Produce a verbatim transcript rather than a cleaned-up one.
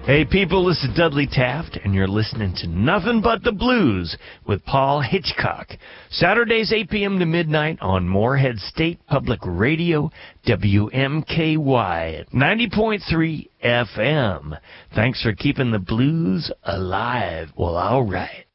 Hey people, this is Dudley Taft, and you're listening to Nothing But the Blues with Paul Hitchcock. Saturdays, eight p.m. to midnight on Moorhead State Public Radio, W M K Y, at ninety point three F M. Thanks for keeping the blues alive. Well, all right.